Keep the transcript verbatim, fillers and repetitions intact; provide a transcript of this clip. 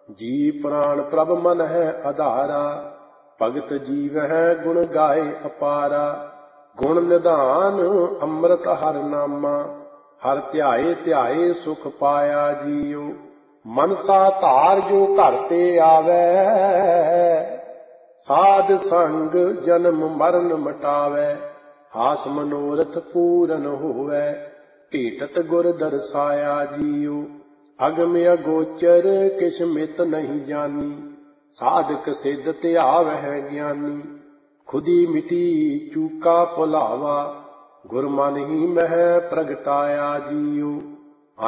जी प्राण प्रभ मन है आधारा, भगत जीव है गुण गाए अपारा। गुण निधान अमृत हर नामा, हर ध्याए ध्याए सुख पाया जियो। मनसा धार जो घर ते आवे, साध संग जन्म मरण मिटावे। आस मनोरथ पूरन होवे, भेटत गुर दर्शाया जियो। अगम अगोचर किछ मित नहीं जानी, साधक सिद्ध ध्यावै ज्ञानी। खुदी मिटी चूका भुलावा, गुर मन ही मह प्रगटाया जियो।